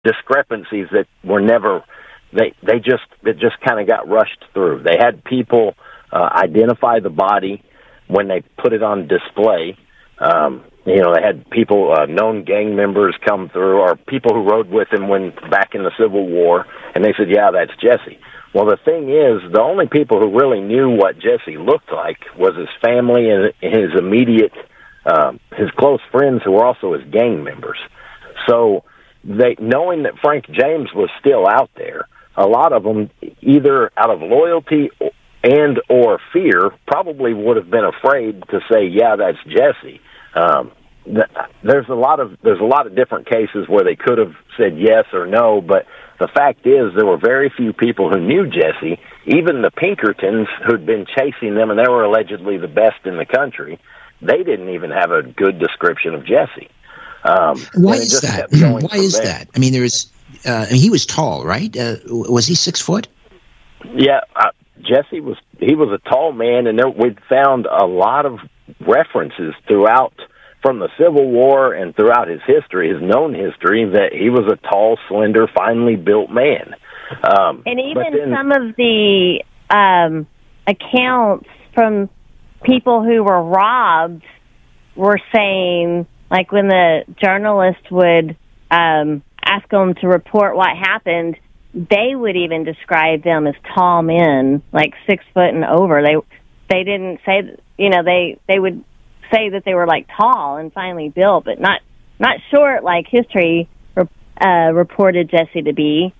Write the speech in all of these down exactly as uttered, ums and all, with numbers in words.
discrepancies that were never, they, they just, it just kind of got rushed through. They had people uh, identify the body when they put it on display. Um, you know, they had people, uh, known gang members come through, or people who rode with him when back in the Civil War, and they said, yeah, that's Jesse. Well, the thing is, the only people who really knew what Jesse looked like was his family and his immediate, um, his close friends who were also his gang members. So, they, knowing that Frank James was still out there, a lot of them, either out of loyalty and or fear, probably would have been afraid to say, yeah, that's Jesse. Um, th- there's a lot of there's a lot of different cases where they could have said yes or no, but the fact is there were very few people who knew Jesse. Even the Pinkertons, who'd been chasing them, and they were allegedly the best in the country, they didn't even have a good description of Jesse. Um, Why is that? Why is there. that? I mean, there is. Uh, I mean, he was tall, right? Uh, was he six foot? Yeah, uh, Jesse was. He was a tall man, and there, we'd found a lot of references throughout, from the Civil War and throughout his history, his known history, that he was a tall, slender, finely built man. Um, and even then, some of the um, accounts from people who were robbed were saying, like when the journalist would um, ask them to report what happened, they would even describe them as tall men, like six foot and over. They they didn't say, you know, they they would say that they were like tall and finely built, but not not short like history uh, reported Jesse to be.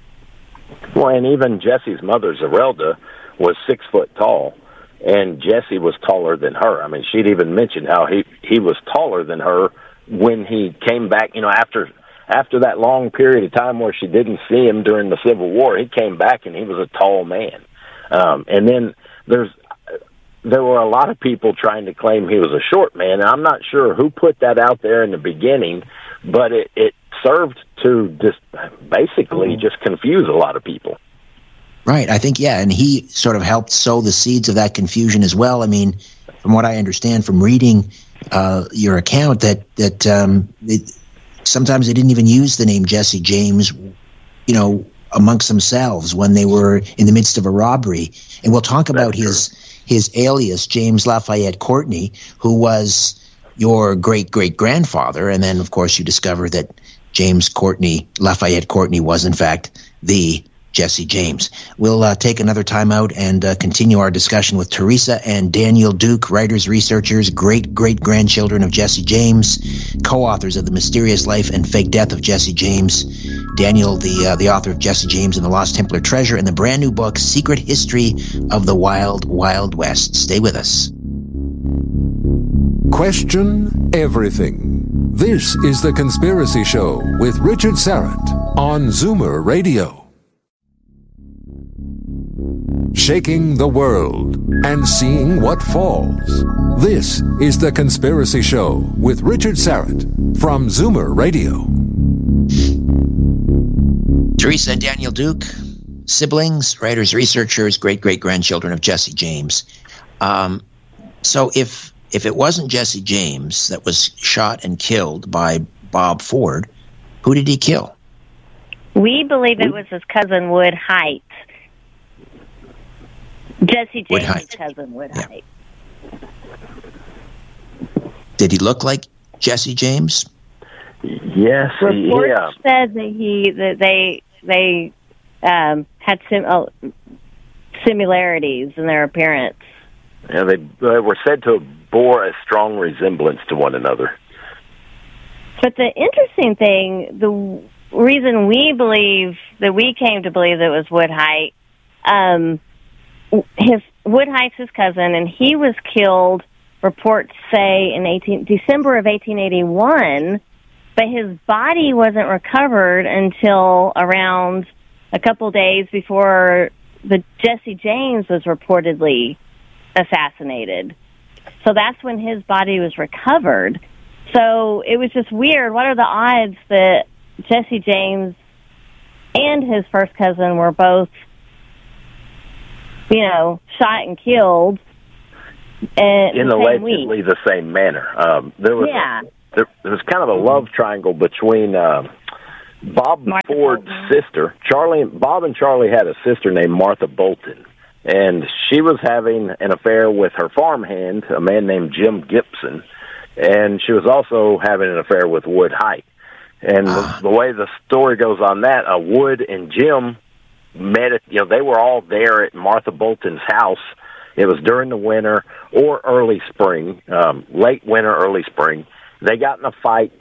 Well, and even Jesse's mother, Zerelda, was six foot tall, and Jesse was taller than her. I mean, she'd even mentioned how he he was taller than her when he came back. You know, after. After that long period of time where she didn't see him during the Civil War, he came back and he was a tall man. Um, and then there's there were a lot of people trying to claim he was a short man. And I'm not sure who put that out there in the beginning, but it, it served to just basically just confuse a lot of people. Right. I think, yeah, and he sort of helped sow the seeds of that confusion as well. I mean, from what I understand from reading uh, your account, that, that um, it, sometimes they didn't even use the name Jesse James, you know, amongst themselves when they were in the midst of a robbery. And we'll talk about his his alias, James Lafayette Courtney, who was your great-great-grandfather. And then, of course, you discover that James Courtney, Lafayette Courtney, was, in fact, the Jesse James. We'll uh, take another time out and uh, continue our discussion with Teresa and Daniel Duke, writers, researchers, great-great-grandchildren of Jesse James, co-authors of The Mysterious Life and Fake Death of Jesse James. Daniel, the uh, the author of Jesse James and the Lost Templar Treasure, and the brand new book, Secret History of the Wild, Wild West. Stay with us. Question everything. This is The Conspiracy Show with Richard Syrett on Zoomer Radio. Shaking the world and seeing what falls. This is The Conspiracy Show with Richard Syrett from Zoomer Radio. Teresa and Daniel Duke, siblings, writers, researchers, great-great-grandchildren of Jesse James. Um, so if if it wasn't Jesse James that was shot and killed by Bob Ford, who did he kill? We believe it was his cousin Wood Height. Jesse James' cousin Wood yeah. Height. Did he look like Jesse James? Yes, Reports yeah. said that he that they they um, had sim- oh, similarities in their appearance. Yeah, they, they were said to have bore a strong resemblance to one another. But the interesting thing, the reason we believe that we came to believe that it was Wood Height, um, his Wood Height's his cousin, and he was killed. Reports say in eighteen December of eighteen eighty-one, but his body wasn't recovered until around a couple days before the Jesse James was reportedly assassinated. So that's when his body was recovered. So it was just weird. What are the odds that Jesse James and his first cousin were both, you know, shot and killed at in the same allegedly week? the same manner? Um, there was Yeah. a, there, there was kind of a love triangle between uh, Bob Martha Ford's Bolton. sister, Charlie, Bob and Charlie had a sister named Martha Bolton, and she was having an affair with her farmhand, a man named Jim Gibson, and she was also having an affair with Wood Height. And Ah. the, the way the story goes on that, uh, Wood and Jim met at, you know, they were all there at Martha Bolton's house. It was during the winter or early spring, um, late winter, early spring. They got in a fight,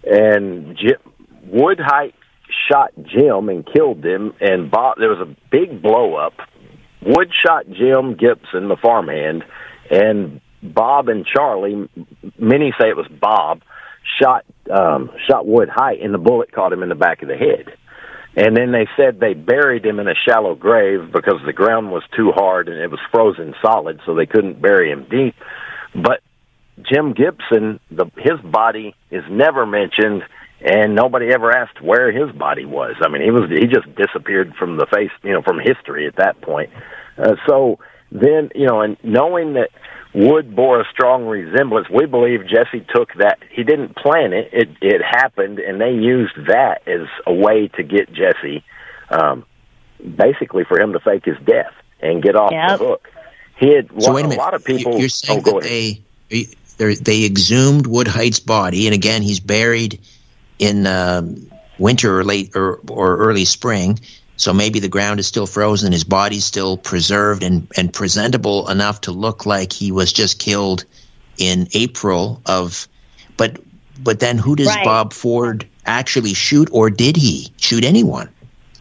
and Jim, Wood Height shot Jim and killed him, and Bob, there was a big blow-up. Wood shot Jim Gibson, the farmhand, and Bob and Charlie, many say it was Bob, shot um, shot Wood Height, and the bullet caught him in the back of the head. And then they said they buried him in a shallow grave because the ground was too hard and it was frozen solid, so they couldn't bury him deep. But Jim Gibson, the, his body is never mentioned, and nobody ever asked where his body was. I mean, he was he just disappeared from the face, you know, from history at that point. Uh, so then, you know, and knowing that Wood bore a strong resemblance, we believe Jesse took that. He didn't plan it. It it happened, and they used that as a way to get Jesse, um, basically for him to fake his death and get off Yep. the hook. He had So a wait a minute. lot of people. You're saying oh, go that ahead. they they they exhumed Wood Height's body, and again, he's buried in um, winter or late or, or early spring. So maybe the ground is still frozen, his body's still preserved and, and presentable enough to look like he was just killed in April of. But but then who does Right. Bob Ford actually shoot, or did he shoot anyone?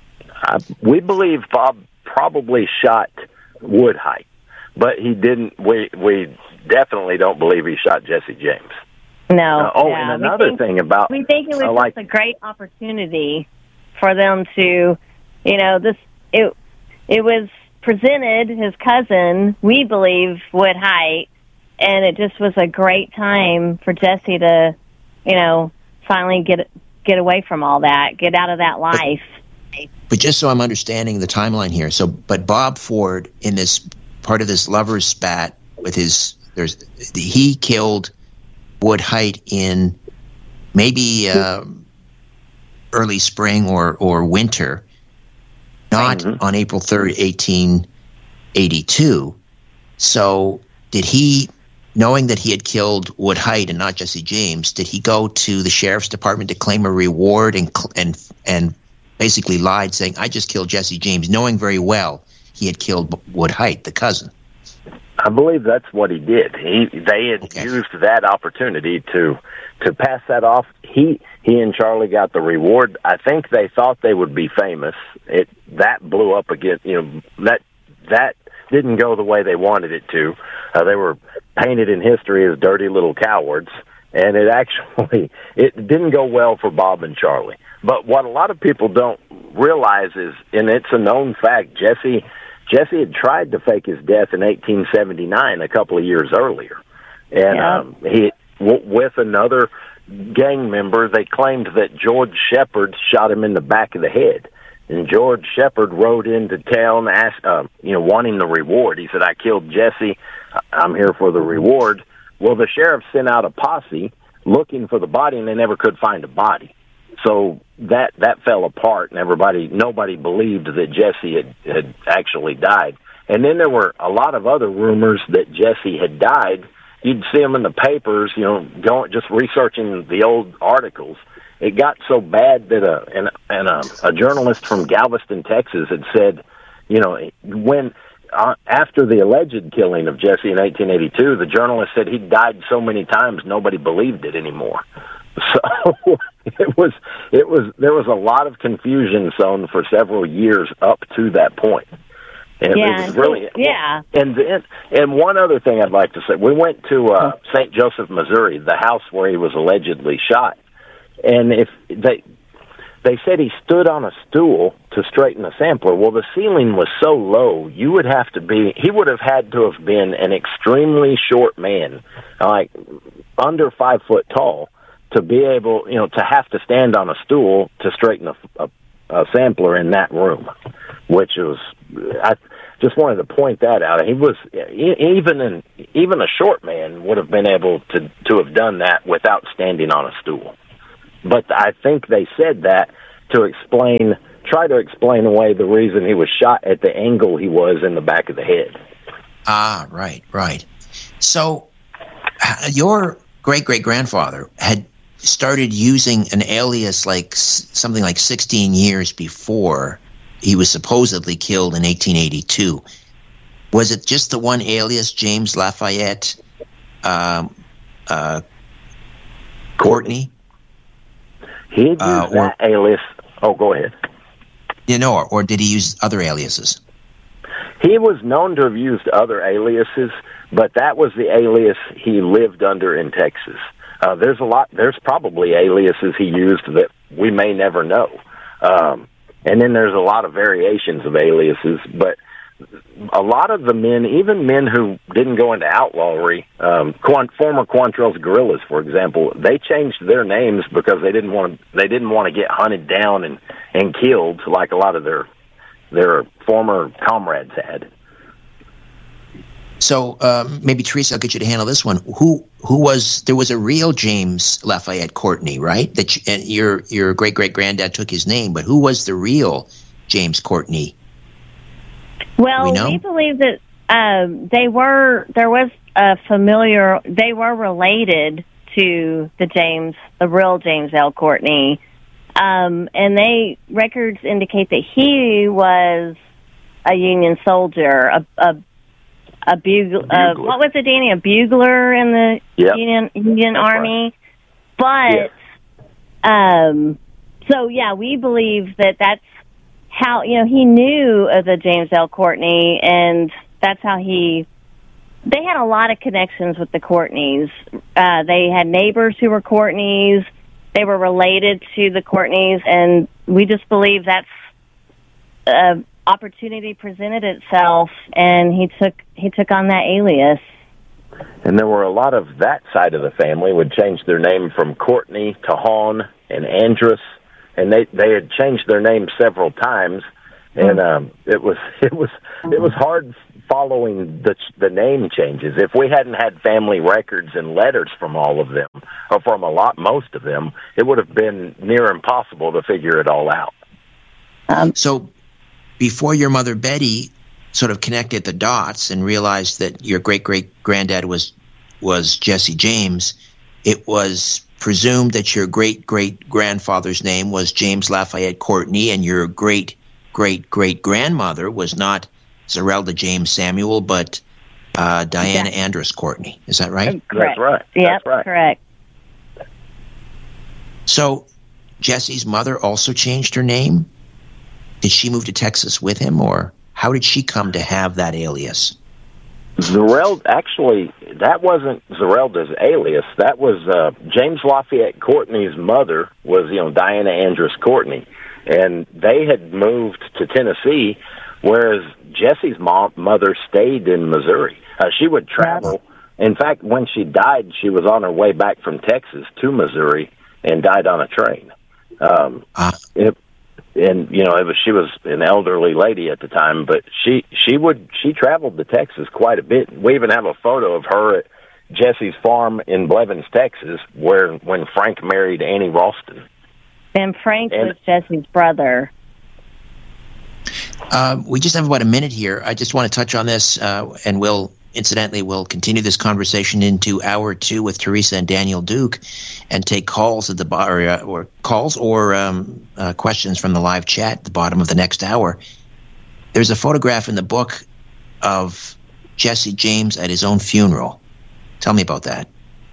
Uh, we believe Bob probably shot Wood Height, but he didn't. We we definitely don't believe he shot Jesse James. No. Uh, oh, yeah, and we another think- thing about We think it was I like just a great opportunity for them to, you know, this it it was presented his cousin, we believe, Wood Height, and it just was a great time for Jesse to, you know, finally get get away from all that, get out of that life. But just so I'm understanding the timeline here, so but Bob Ford in this part of this lover's spat with his there's he killed Wood Height in maybe uh, early spring or or winter, not Mhm. on April third, eighteen eighty-two. So did he, knowing that he had killed Wood Height and not Jesse James, did he go to the sheriff's department to claim a reward and cl- and and basically lied, saying, I just killed Jesse James, knowing very well he had killed Wood Height, the cousin? I believe that's what he did. He they had Okay. used that opportunity to to pass that off. He he and Charlie got the reward. I think they thought they would be famous. It that blew up again. You know that that didn't go the way they wanted it to. Uh, they were painted in history as dirty little cowards, and it actually it didn't go well for Bob and Charlie. But what a lot of people don't realize is, and it's a known fact, Jesse. Jesse had tried to fake his death in eighteen seventy-nine, a couple of years earlier, and Yeah. um, he w- with another gang member. They claimed that George Shepard shot him in the back of the head, and George Shepard rode into town, asked, uh, you know, wanting the reward. He said, "I killed Jesse. I'm here for the reward." Well, the sheriff sent out a posse looking for the body, and they never could find a body. So that that fell apart, and everybody, nobody believed that Jesse had, had actually died. And then there were a lot of other rumors that Jesse had died. You'd see them in the papers, you know, going just researching the old articles. It got so bad that a and, and a, a journalist from Galveston, Texas, had said, you know, when uh, after the alleged killing of Jesse in eighteen eighty-two, the journalist said he died so many times nobody believed it anymore. So it was, it was, there was a lot of confusion sown for several years up to that point. And Yeah, it was really, yeah. And then, and one other thing I'd like to say, we went to uh, Saint Joseph, Missouri, the house where he was allegedly shot, and if they they said he stood on a stool to straighten a sampler. Well, the ceiling was so low, you would have to be, he would have had to have been an extremely short man, like under five foot tall, to be able, you know, to have to stand on a stool to straighten a, a, a sampler in that room, which was, I just wanted to point that out. He was, even in, even a short man would have been able to, to have done that without standing on a stool. But I think they said that to explain, try to explain away the reason he was shot at the angle he was in the back of the head. Ah, right, right. So uh, your great-great-grandfather had started using an alias like s- something like sixteen years before he was supposedly killed in eighteen eighty-two. Was it just the one alias, James Lafayette um, uh, Courtney? He had used Uh, or- that alias. Oh, go ahead. You know, or, or did he use other aliases? He was known to have used other aliases, but that was the alias he lived under in Texas. Uh, there's a lot. There's probably aliases he used that we may never know, um, and then there's a lot of variations of aliases. But a lot of the men, even men who didn't go into outlawry, um, Quant- former Quantrill's guerrillas, for example, they changed their names because they didn't want to. They didn't want to get hunted down and, and killed like a lot of their their former comrades had. So um, maybe Teresa, I'll get you to handle this one. Who who was there was a real James Lafayette Courtney, right? That you, and your your great great granddad took his name, but who was the real James Courtney? Well, We we, know? believe that um, they were there was a familiar. They were related to the James, the real James L. Courtney, um, and they records indicate that he was a Union soldier, a a, a bugle. Uh, Bugler. what was it, Danny? A bugler in the Yep. Union Union That's Army, but um, so yeah, we believe that that's how, you know, he knew of the James L. Courtney, and that's how he, they had a lot of connections with the Courtneys. Uh, they had neighbors who were Courtneys. They were related to the Courtneys, and we just believe that's uh, opportunity presented itself, and he took he took on that alias. And there were a lot of that side of the family would change their name from Courtney to Hahn and Andrus, and they they had changed their name several times, and um, it was it was it was hard following the the name changes. If we hadn't had family records and letters from all of them, or from a lot most of them, it would have been near impossible to figure it all out. Um, So before your mother Betty sort of connected the dots and realized that your great great granddad was was Jesse James, it was presumed that your great great grandfather's name was James Lafayette Courtney, and your great great great grandmother was not Zerelda James Samuel, but uh, Diana Yeah. Andrus Courtney. Is that right? correct. That's right. Yep, That's right. correct. So Jesse's mother also changed her name. Did she move to Texas with him, or how did she come to have that alias? Zereld, actually, that wasn't Zerelda's alias. That was uh, James Lafayette Courtney's mother was, you know, Diana Andrus Courtney, and they had moved to Tennessee, whereas Jesse's mom, mother stayed in Missouri. Uh, she would travel. In fact, when she died, she was on her way back from Texas to Missouri and died on a train. Um, Ah. it, and you know, it was, she was an elderly lady at the time, but she she would she traveled to Texas quite a bit. We even have a photo of her at Jesse's farm in Blevins, Texas, where when Frank married Annie Ralston. And Frank And- was Jesse's brother. Um, we just have about a minute here. I just want to touch on this, uh, and we'll incidentally we'll continue this conversation into hour two with Teresa and Daniel Duke, and take calls at the bar, or, or calls or um, uh, questions from the live chat at the bottom of the next hour. There's a photograph in the book of Jesse James at his own funeral. Tell me about that.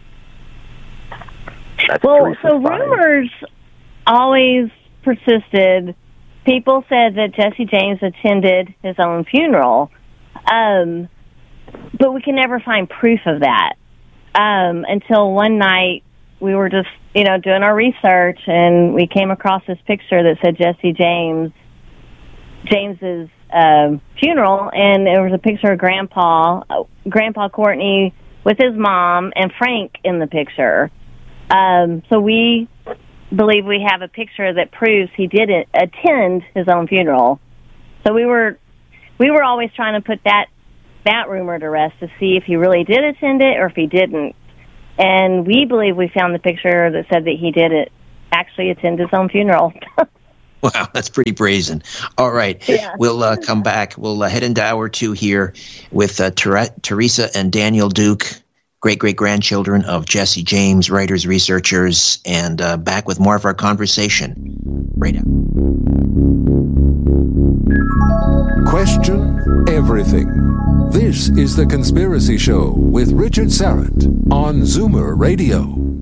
That's Well, Teresa's so find. rumors always persisted. People said that Jesse James attended his own funeral, um, but we can never find proof of that um, until one night we were just, you know, doing our research, and we came across this picture that said Jesse James, James's um, funeral, and there was a picture of Grandpa, uh, Grandpa Courtney with his mom and Frank in the picture. Um, so we believe we have a picture that proves he didn't attend his own funeral. So we were we were always trying to put that that rumor to rest to see if he really did attend it or if he didn't. And we believe we found the picture that said that he did it actually attend his own funeral. Wow, that's pretty brazen. All right, Yeah. we'll uh, come back. We'll uh, head into hour two here with uh, Ter- Teresa and Daniel Duke, great-great-grandchildren of Jesse James, writers, researchers, and uh, back with more of our conversation right now. Question everything. This is The Conspiracy Show with Richard Syrett on Zoomer Radio.